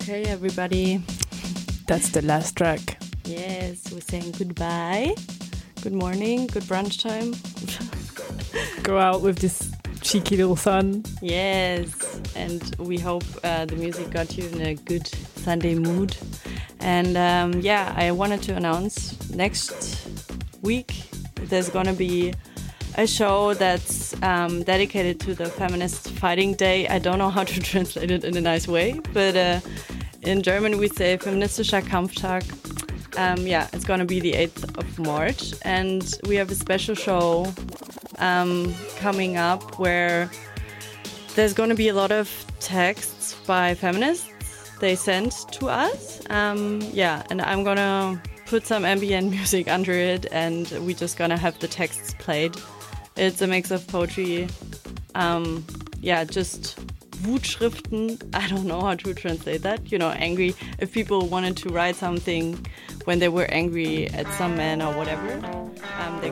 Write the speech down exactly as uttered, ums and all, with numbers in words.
Okay, everybody. That's the last track. Yes, we're saying goodbye. Good morning, good brunch time. Go out with this cheeky little sun. Yes, and we hope uh, the music got you in a good Sunday mood. And um, yeah, I wanted to announce next week there's going to be a show that's um, dedicated to the Feminist Fighting Day. I don't know how to translate it in a nice way, but uh, in German we say Feministischer Kampftag. Um, yeah, it's going to be the eighth of March, and we have a special show um, coming up where there's going to be a lot of texts by feminists they sent to us. Um, yeah, and I'm going to put some ambient music under it, and we're just going to have the texts played. It's a mix of poetry, um, yeah, just Wutschriften. I don't know how to translate that. You know, angry. If people wanted to write something when they were angry at some man or whatever, um, they